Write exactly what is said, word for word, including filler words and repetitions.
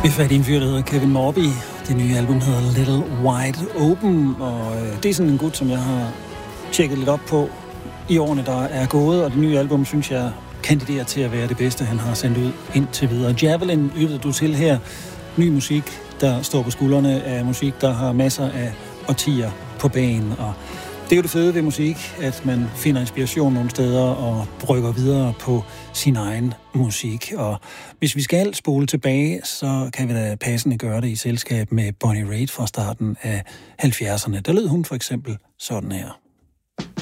Vi er fat i en fyr, der hedder Kevin Morby. Det nye album hedder Little Wide Open, og det er sådan en gut, som jeg har tjekket lidt op på i årene, der er gået, og det nye album, synes jeg, kandiderer til at være det bedste, han har sendt ud indtil videre. Javelin lyttede du til her. Ny musik, der står på skuldrene af musik, der har masser af årtier på banen, og det er jo det fede ved musik, at man finder inspiration nogle steder og rykker videre på sin egen musik. Og hvis vi skal spole tilbage, så kan vi da passende gøre det i selskab med Bonnie Raitt fra starten af halvfjerdserne. Der lød hun for eksempel sådan her.